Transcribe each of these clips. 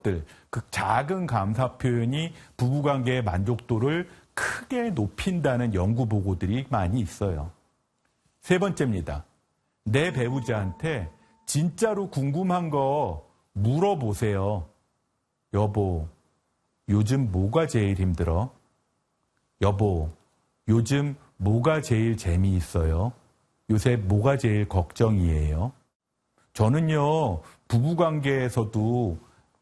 그 작은 감사 표현이 부부관계의 만족도를 크게 높인다는 연구 보고들이 많이 있어요. 세 번째입니다. 내 배우자한테 진짜로 궁금한 거 물어보세요. 여보, 요즘 뭐가 제일 힘들어? 여보, 요즘 뭐가 제일 재미있어요? 요새 뭐가 제일 걱정이에요? 저는요, 부부관계에서도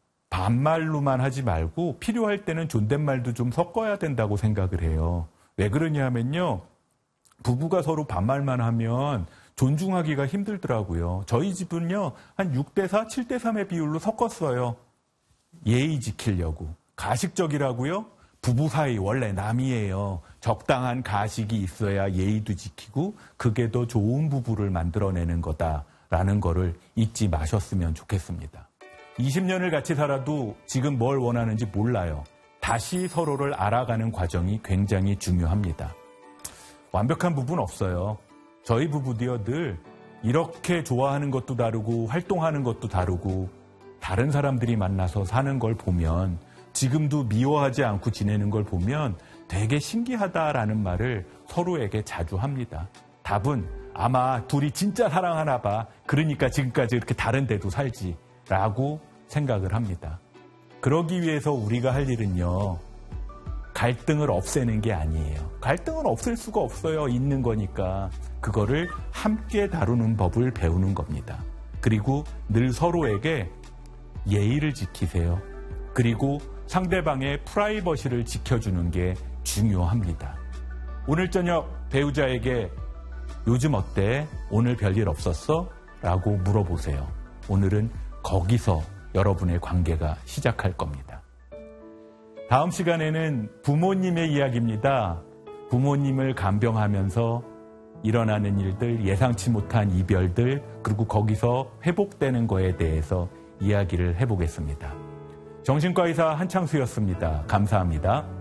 반말로만 하지 말고 필요할 때는 존댓말도 좀 섞어야 된다고 생각을 해요. 왜 그러냐면요, 부부가 서로 반말만 하면 존중하기가 힘들더라고요. 저희 집은요, 한 6대4, 7대3의 비율로 섞었어요. 예의 지키려고. 가식적이라고요? 부부 사이 원래 남이에요. 적당한 가식이 있어야 예의도 지키고 그게 더 좋은 부부를 만들어내는 거다라는 거를 잊지 마셨으면 좋겠습니다. 20년을 같이 살아도 지금 뭘 원하는지 몰라요. 다시 서로를 알아가는 과정이 굉장히 중요합니다. 완벽한 부부는 없어요. 저희 부부도요, 늘 이렇게 좋아하는 것도 다르고 활동하는 것도 다르고 다른 사람들이 만나서 사는 걸 보면, 지금도 미워하지 않고 지내는 걸 보면 되게 신기하다라는 말을 서로에게 자주 합니다. 답은 아마 둘이 진짜 사랑하나 봐. 그러니까 지금까지 이렇게 다른데도 살지 라고 생각을 합니다. 그러기 위해서 우리가 할 일은요, 갈등을 없애는 게 아니에요. 갈등은 없앨 수가 없어요. 있는 거니까. 그거를 함께 다루는 법을 배우는 겁니다. 그리고 늘 서로에게 예의를 지키세요. 그리고 상대방의 프라이버시를 지켜주는 게 중요합니다. 오늘 저녁 배우자에게 요즘 어때? 오늘 별일 없었어? 라고 물어보세요. 오늘은 거기서 여러분의 관계가 시작할 겁니다. 다음 시간에는 부모님의 이야기입니다. 부모님을 간병하면서 일어나는 일들, 예상치 못한 이별들, 그리고 거기서 회복되는 거에 대해서 이야기를 해보겠습니다. 정신과 의사 한창수였습니다. 감사합니다.